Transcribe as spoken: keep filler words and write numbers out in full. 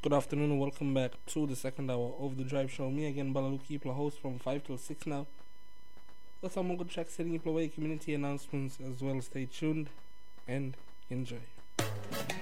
Good afternoon and welcome back to the second hour of the Drive Show. Me again, Balaluki, your host from five till six now. Got some more good tracks setting you away, community announcements as well. Stay tuned and enjoy.